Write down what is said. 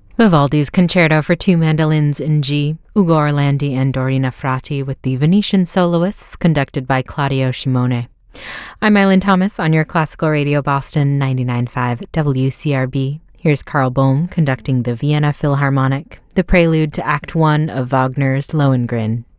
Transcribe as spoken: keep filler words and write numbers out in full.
Vivaldi's Concerto for Two Mandolins in G, Ugo Orlandi and Dorina Frati with the Venetian Soloists, conducted by Claudio Shimone. I'm Eileen Thomas on your Classical Radio Boston ninety-nine point five W C R B. Here's Karl Bohm conducting the Vienna Philharmonic, the prelude to Act One of Wagner's Lohengrin.